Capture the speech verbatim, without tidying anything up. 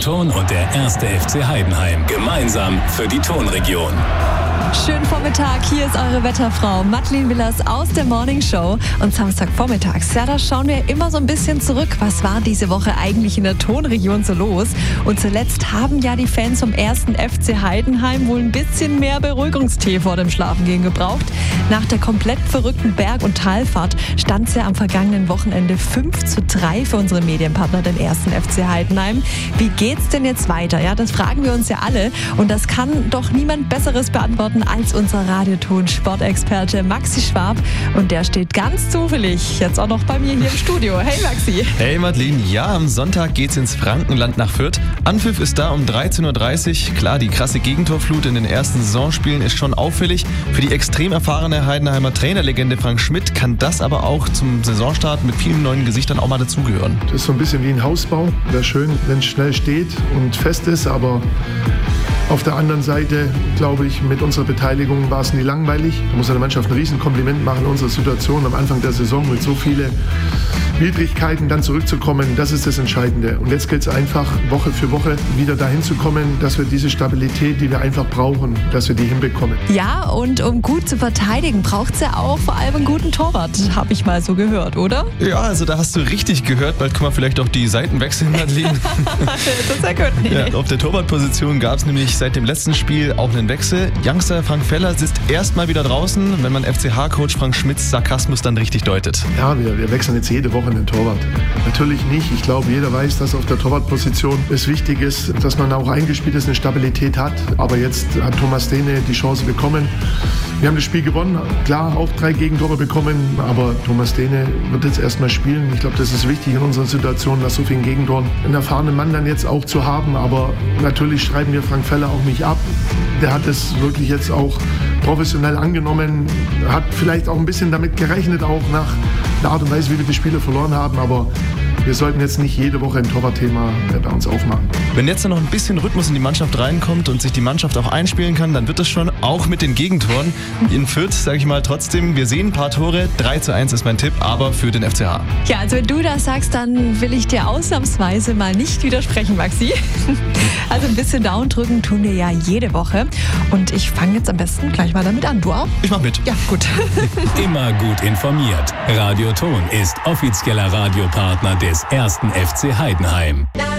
Ton und der erste F C Heidenheim. Gemeinsam für die Tonregion. Schönen Vormittag, hier ist eure Wetterfrau Madeleine Willers aus der Morning Show. Und Samstagvormittags, ja, da schauen wir immer so ein bisschen zurück. Was war diese Woche eigentlich in der Tonregion so los? Und zuletzt haben ja die Fans vom ersten F C Heidenheim wohl ein bisschen mehr Beruhigungstee vor dem Schlafengehen gebraucht. Nach der komplett verrückten Berg- und Talfahrt stand es ja am vergangenen Wochenende fünf zu drei für unsere Medienpartner, den ersten F C Heidenheim. Wie geht's denn jetzt weiter? Ja, das fragen wir uns ja alle. Und das kann doch niemand Besseres beantworten als unser Radioton-Sportexperte Maxi Schwab. Und der steht ganz zufällig jetzt auch noch bei mir hier im Studio. Hey Maxi. Hey Madeleine, ja, am Sonntag geht's ins Frankenland nach Fürth. Anpfiff ist da um dreizehn Uhr dreißig. Klar, die krasse Gegentorflut in den ersten Saisonspielen ist schon auffällig. Für die extrem erfahrene Heidenheimer Trainerlegende Frank Schmidt kann das aber auch zum Saisonstart mit vielen neuen Gesichtern auch mal dazugehören. Das ist so ein bisschen wie ein Hausbau. Wäre schön, wenn es schnell steht und fest ist, aber auf der anderen Seite, glaube ich, mit unserer Beteiligung war es nie langweilig. Da muss der Mannschaft ein Riesenkompliment machen. Unsere Situation am Anfang der Saison mit so vielen Widrigkeiten dann zurückzukommen, das ist das Entscheidende. Und jetzt gilt es einfach, Woche für Woche wieder dahin zu kommen, dass wir diese Stabilität, die wir einfach brauchen, dass wir die hinbekommen. Ja, und um gut zu verteidigen, braucht es ja auch vor allem einen guten Torwart, habe ich mal so gehört, oder? Ja, also da hast du richtig gehört. Bald können wir vielleicht auch die Seiten wechseln, Madeleine. Das ist ja gut. Nee. Ja, auf der Torwartposition gab es nämlich seit dem letzten Spiel auch einen Wechsel. Youngster Frank Feller sitzt erstmal wieder draußen, wenn man F C H-Coach Frank Schmidts Sarkasmus dann richtig deutet. Ja, wir, wir wechseln jetzt jede Woche den Torwart. Natürlich nicht. Ich glaube, jeder weiß, dass auf der Torwartposition es wichtig ist, dass man auch eingespielt ist, eine Stabilität hat. Aber jetzt hat Thomas Dehne die Chance bekommen. Wir haben das Spiel gewonnen. Klar, auch drei Gegentore bekommen. Aber Thomas Dehne wird jetzt erstmal spielen. Ich glaube, das ist wichtig in unserer Situation, nach so vielen Gegentoren einen erfahrenen Mann dann jetzt auch zu haben. Aber natürlich schreiben wir Frank Feller auch nicht ab. Der hat es wirklich jetzt auch professionell angenommen, hat vielleicht auch ein bisschen damit gerechnet, auch nach der Art und Weise, wie wir die Spiele verloren haben, aber wir sollten jetzt nicht jede Woche ein Torwartthema bei uns aufmachen. Wenn jetzt noch ein bisschen Rhythmus in die Mannschaft reinkommt und sich die Mannschaft auch einspielen kann, dann wird es schon, auch mit den Gegentoren. In Fürth, sage ich mal trotzdem, wir sehen ein paar Tore, drei zu eins ist mein Tipp, aber für den F C H. Ja, also wenn du das sagst, dann will ich dir ausnahmsweise mal nicht widersprechen, Maxi. Also ein bisschen Daumen drücken tun wir ja jede Woche. Und ich fange jetzt am besten gleich mal damit an. Du auch? Ich mach mit. Ja, gut. Immer gut informiert. Radioton ist offizieller Radiopartner des ersten F C Heidenheim.